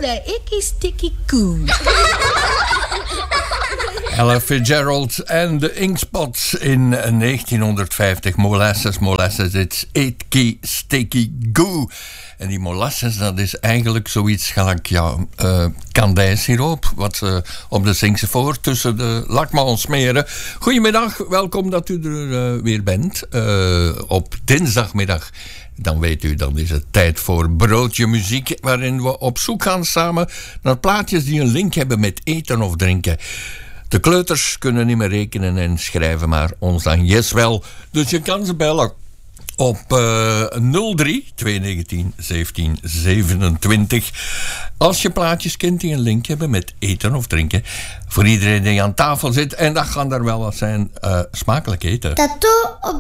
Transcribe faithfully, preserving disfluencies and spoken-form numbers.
Koele, ik is Sticky Koe. Ella Fitzgerald en de Inkspots in negentienhonderdvijftig. Molasses, molasses, it's eight sticky goo. En die molasses, dat is eigenlijk zoiets gelijk, ja, uh, kandijsiroop, wat ze op de Zinkse voor tussen de lakmouwen smeren. Goedemiddag, welkom dat u er uh, weer bent. Uh, op dinsdagmiddag. Dan weet u, dan is het tijd voor Broodje Muziek, waarin we op zoek gaan samen naar plaatjes die een link hebben met eten of drinken. De kleuters kunnen niet meer rekenen en schrijven maar ons dan yes wel. Dus je kan ze bellen op uh, nul drie twee negentien zeventien zevenentwintig. Als je plaatjes kent die een link hebben met eten of drinken. Voor iedereen die aan tafel zit. En dat gaan er wel wat zijn. Uh, smakelijk eten. Tattoo op